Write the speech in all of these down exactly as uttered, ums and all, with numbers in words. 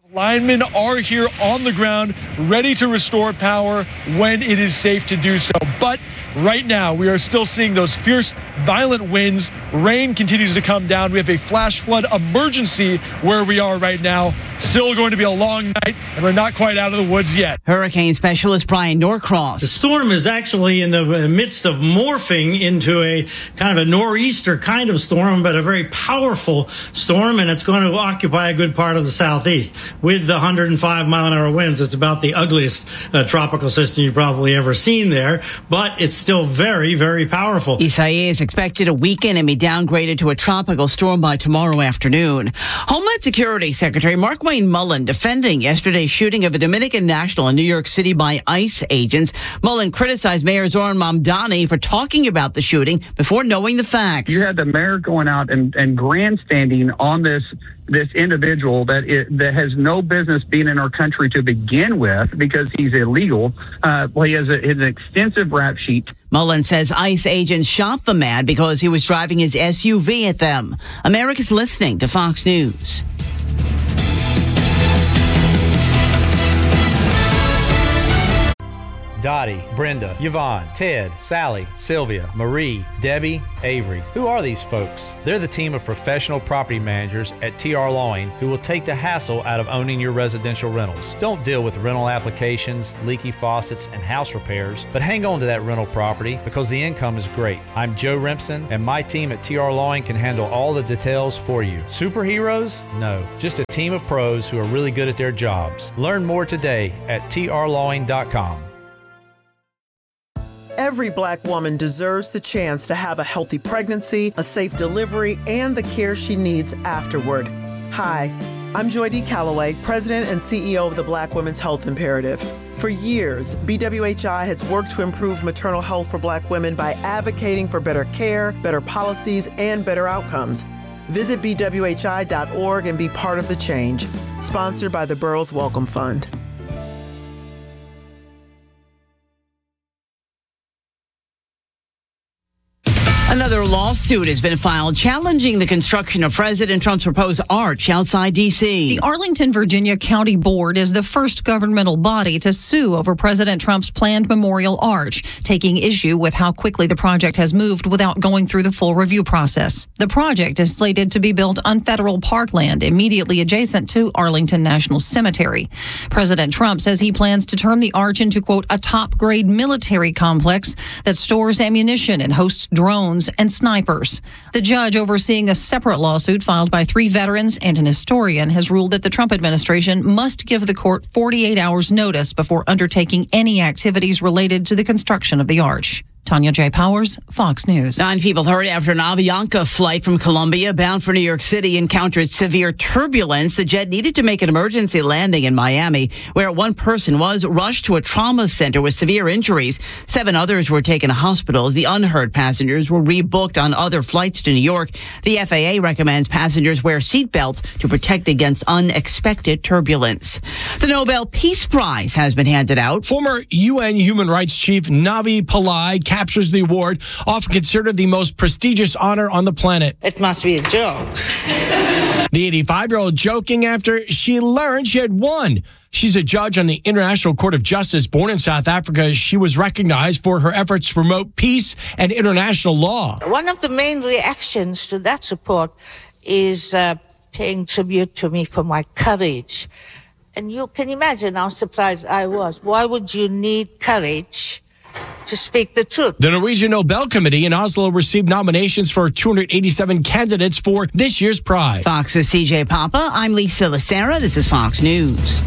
Linemen are here on the ground, ready to restore power when it is safe to do so. But right now, we are still seeing those fierce, violent winds. Rain continues to come down. We have a flash flood emergency where we are right now. Still going to be a long night, and we're not quite out of the woods yet. Hurricane specialist Brian Norcross. The storm is actually in the midst of morphing into a kind of a nor'easter kind of storm, but a very powerful storm, and it's going to occupy a good part of the southeast. With the one hundred five mile an hour winds, it's about the ugliest uh, tropical system you've probably ever seen there, but it's still very, very powerful. Isaias is expected to weaken and be downgraded to a tropical storm by tomorrow afternoon. Homeland Security Secretary Markwayne Mullin defending yesterday's shooting of a Dominican national in New York City by ICE agents. Mullin criticized Mayor Zoran Mamdani for talking about the shooting before knowing the facts. You had the mayor going out and, and grandstanding on this this individual that it, that has no business being in our country to begin with because he's illegal. Uh, well, he has a, an extensive rap sheet. Mullin says ICE agents shot the man because he was driving his S U V at them. America's listening to Fox News. Dottie, Brenda, Yvonne, Ted, Sally, Sylvia, Marie, Debbie, Avery. Who are these folks? They're the team of professional property managers at T R Lawing who will take the hassle out of owning your residential rentals. Don't deal with rental applications, leaky faucets, and house repairs, but hang on to that rental property because the income is great. I'm Joe Rimpson, and my team at T R Lawing can handle all the details for you. Superheroes? No, just a team of pros who are really good at their jobs. Learn more today at T R lawing dot com. Every Black woman deserves the chance to have a healthy pregnancy, a safe delivery, and the care she needs afterward. Hi, I'm Joy D. Calloway, President and C E O of the Black Women's Health Imperative. For years, B W H I has worked to improve maternal health for Black women by advocating for better care, better policies, and better outcomes. Visit B W H I dot org and be part of the change. Sponsored by the Burroughs Welcome Fund. Another lawsuit has been filed challenging the construction of President Trump's proposed arch outside D C. The Arlington, Virginia County Board is the first governmental body to sue over President Trump's planned memorial arch, taking issue with how quickly the project has moved without going through the full review process. The project is slated to be built on federal parkland immediately adjacent to Arlington National Cemetery. President Trump says he plans to turn the arch into, quote, a top-grade military complex that stores ammunition and hosts drones and snipers. The judge overseeing a separate lawsuit filed by three veterans and an historian has ruled that the Trump administration must give the court forty-eight hours notice before undertaking any activities related to the construction of the arch. Tanya J. Powers, Fox News. Nine people hurt after an Avianca flight from Colombia bound for New York City encountered severe turbulence. The jet needed to make an emergency landing in Miami, where one person was rushed to a trauma center with severe injuries. Seven others were taken to hospitals. The unhurt passengers were rebooked on other flights to New York. The F A A recommends passengers wear seatbelts to protect against unexpected turbulence. The Nobel Peace Prize has been handed out. Former U N Human Rights Chief Navi Pillay captures the award, often considered the most prestigious honor on the planet. It must be a joke. The eighty-five-year-old joking after she learned she had won. She's a judge on the International Court of Justice. Born in South Africa, she was recognized for her efforts to promote peace and international law. One of the main reactions to that support is uh, paying tribute to me for my courage. And you can imagine how surprised I was. Why would you need courage to speak the truth? The Norwegian Nobel Committee in Oslo received nominations for two hundred eighty-seven candidates for this year's prize. Fox's C J Papa, I'm Lisa Lacera. This is Fox News.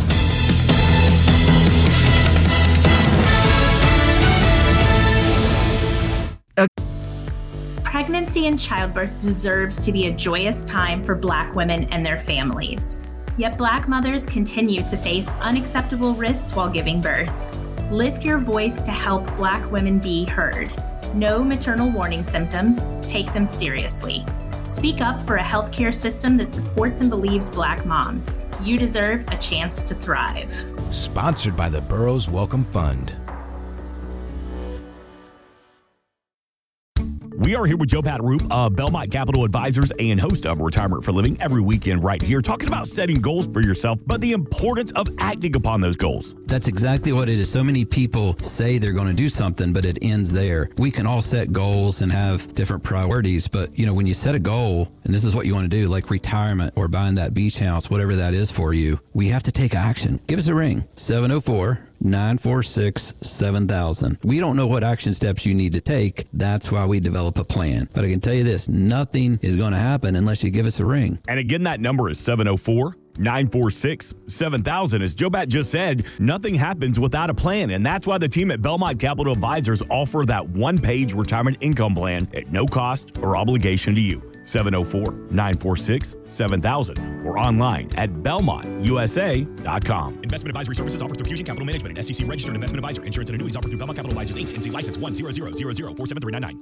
Pregnancy and childbirth deserves to be a joyous time for Black women and their families. Yet Black mothers continue to face unacceptable risks while giving birth. Lift your voice to help Black women be heard. Know maternal warning symptoms, take them seriously. Speak up for a healthcare system that supports and believes Black moms. You deserve a chance to thrive. Sponsored by the Burroughs Welcome Fund. We are here with Joe Pataroop of Belmont Capital Advisors and host of Retirement for Living every weekend right here, talking about setting goals for yourself, but the importance of acting upon those goals. That's exactly what it is. So many people say they're going to do something, but it ends there. We can all set goals and have different priorities, but you know, when you set a goal, and this is what you want to do, like retirement or buying that beach house, whatever that is for you, we have to take action. Give us a ring, seven oh four, nine four six, seven thousand. We don't know what action steps you need to take. That's why we develop a plan. But I can tell you this, nothing is going to happen unless you give us a ring. And again, that number is seven oh four, nine four six, seven thousand. As Joe Bat just said, nothing happens without a plan. And that's why the team at Belmont Capital Advisors offer that one-page retirement income plan at no cost or obligation to you. seven oh four, nine four six, seven thousand or online at belmont u s a dot com. Investment advisory services offered through Fusion Capital Management, an S E C registered investment advisor. Insurance and annuities offered through Belmont Capital Advisors, Incorporated. N C license one zero zero zero zero four seven three nine nine.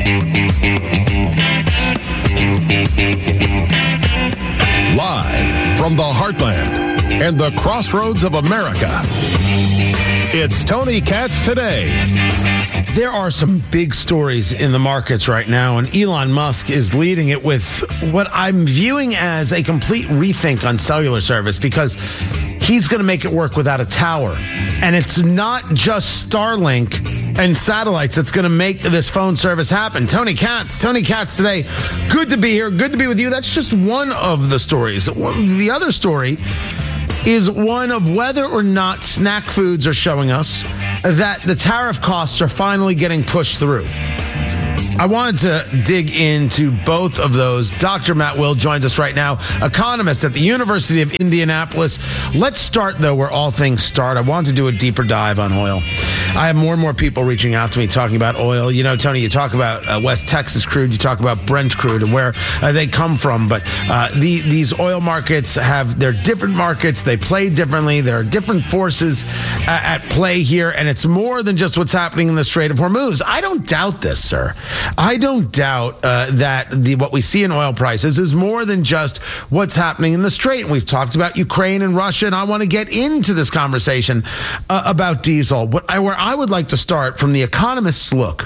Live from the heartland and the crossroads of America, it's Tony Katz Today. There are some big stories in the markets right now, and Elon Musk is leading it with what I'm viewing as a complete rethink on cellular service, because he's going to make it work without a tower. And it's not just Starlink and satellites that's going to make this phone service happen. Tony Katz, Tony Katz Today. Good to be here. Good to be with you. That's just one of the stories. The other story is one of whether or not snack foods are showing us that the tariff costs are finally getting pushed through. I wanted to dig into both of those. Doctor Matt Will joins us right now, economist at the University of Indianapolis. Let's start, though, where all things start. I want to do a deeper dive on oil. I have more and more people reaching out to me talking about oil. You know, Tony, you talk about uh, West Texas crude, you talk about Brent crude and where uh, they come from. But uh, the, these oil markets have, they're different markets. They play differently. There are different forces uh, at play here. And it's more than just what's happening in the Strait of Hormuz. I don't doubt this, sir. I don't doubt uh, that the what we see in oil prices is more than just what's happening in the Strait. And we've talked about Ukraine and Russia, and I want to get into this conversation uh, about diesel. What I, where I would like to start from the economist's look.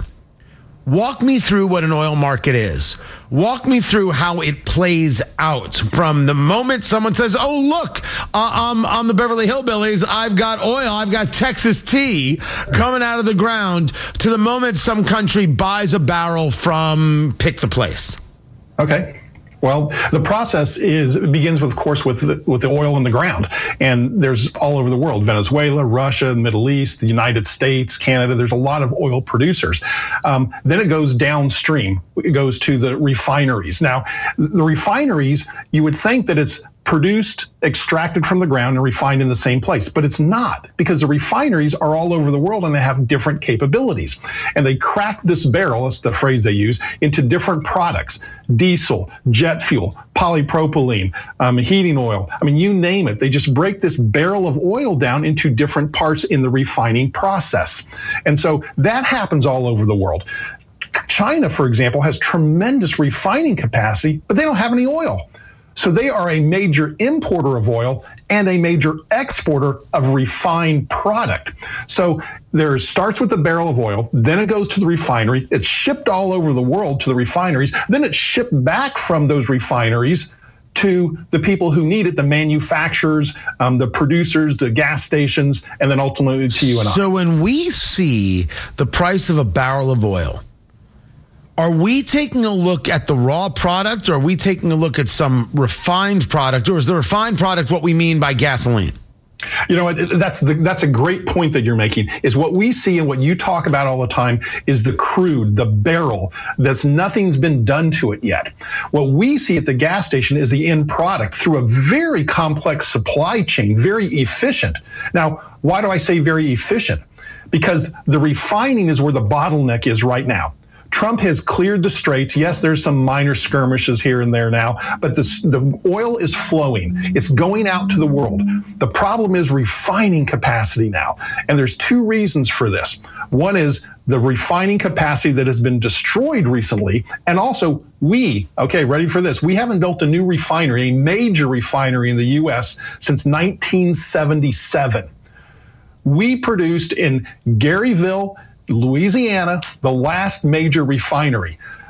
Walk me through what an oil market is. Walk me through how it plays out from the moment someone says, oh, look, uh, I'm, I'm the Beverly Hillbillies. I've got oil. I've got Texas tea coming out of the ground, to the moment some country buys a barrel from pick the place. Okay. Well, the process is it begins with, of course, with the, with the oil in the ground, and there's all over the world: Venezuela, Russia, the Middle East, the United States, Canada. There's a lot of oil producers. Um, then it goes downstream. It goes to the refineries. Now, the refineries, you would think that it's produced, extracted from the ground, and refined in the same place. But it's not, because the refineries are all over the world and they have different capabilities. And they crack this barrel, that's the phrase they use, into different products: diesel, jet fuel, polypropylene, um, heating oil. I mean, you name it. They just break this barrel of oil down into different parts in the refining process. And so that happens all over the world. China, for example, has tremendous refining capacity, but they don't have any oil. So they are a major importer of oil and a major exporter of refined product. So there starts with the barrel of oil, then it goes to the refinery. It's shipped all over the world to the refineries. Then it's shipped back from those refineries to the people who need it, the manufacturers, um, the producers, the gas stations, and then ultimately to you and I. So when we see the price of a barrel of oil, are we taking a look at the raw product, or are we taking a look at some refined product, or is the refined product what we mean by gasoline? You know, that's the, that's a great point that you're making. Is what we see and what you talk about all the time is the crude, the barrel, that's nothing's been done to it yet. What we see at the gas station is the end product through a very complex supply chain, very efficient. Now, why do I say very efficient? Because the refining is where the bottleneck is right now. Trump has cleared the straits. Yes, there's some minor skirmishes here and there now, but this, the oil is flowing. It's going out to the world. The problem is refining capacity now. And there's two reasons for this. One is the refining capacity that has been destroyed recently. And also we, okay, ready for this. We haven't built a new refinery, a major refinery in the U S since nineteen seventy-seven. We produced in Garyville, Louisiana, the last major refinery.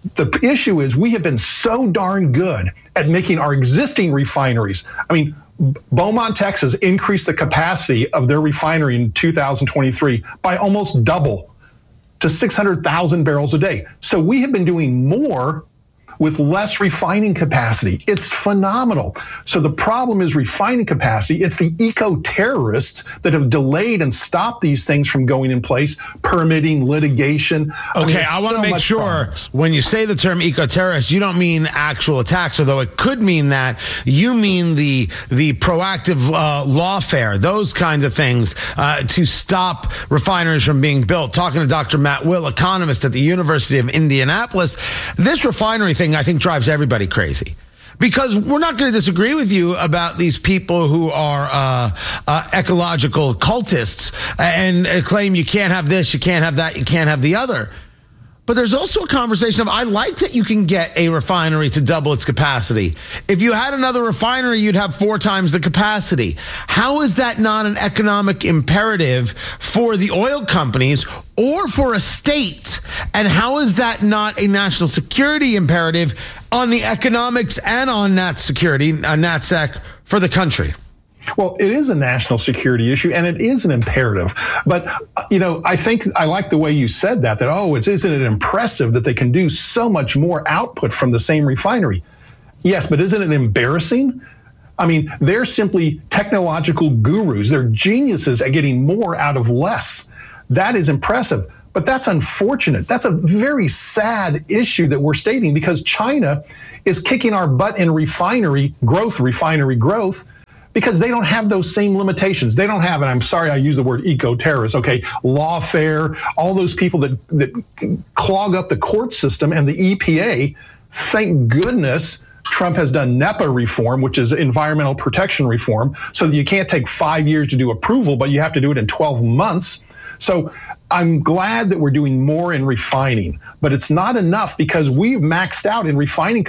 The issue is we have been so darn good at making our existing refineries. I mean, Beaumont, Texas increased the capacity of their refinery in two thousand twenty-three by almost double to six hundred thousand barrels a day. So we have been doing more with less refining capacity. It's phenomenal. So the problem is refining capacity. It's the eco-terrorists that have delayed and stopped these things from going in place, permitting, litigation. Okay, I, mean, I want to so make much sure problems. when you say the term eco-terrorist, you don't mean actual attacks, although it could mean that. You mean the the proactive uh, lawfare, those kinds of things uh, to stop refineries from being built. Talking to Doctor Matt Will, economist at the University of Indianapolis, this refinery thing I think drives everybody crazy. Because we're not going to disagree with you about these people who are uh, uh, ecological cultists and uh, claim you can't have this, you can't have that, you can't have the other. But there's also a conversation of, I like that you can get a refinery to double its capacity. If you had another refinery, you'd have four times the capacity. How is that not an economic imperative for the oil companies or for a state? And how is that not a national security imperative on the economics and on nat security, uh, NatSec for the country? Well, it is a national security issue, and it is an imperative. But, you know, I think I like the way you said that, that, oh, it's, isn't it impressive that they can do so much more output from the same refinery? Yes, but isn't it embarrassing? I mean, they're simply technological gurus. They're geniuses at getting more out of less. That is impressive. But that's unfortunate. That's a very sad issue that we're stating, because China is kicking our butt in refinery growth, refinery growth, because they don't have those same limitations. They don't have, and I'm sorry I use the word eco-terrorists, okay, lawfare, all those people that, that clog up the court system and the E P A. Thank goodness Trump has done NEPA reform, which is environmental protection reform, so that you can't take five years to do approval, but you have to do it in twelve months. So I'm glad that we're doing more in refining, but it's not enough because we've maxed out in refining